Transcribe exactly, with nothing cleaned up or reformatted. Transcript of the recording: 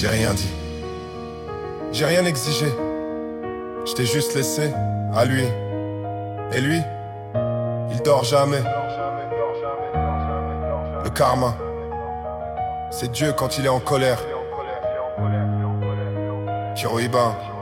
J'ai rien dit. J'ai rien exigé. Je t'ai juste laissé à lui. Et lui, il dort jamais. Le karma, c'est Dieu quand il est en colère. Kiroiba.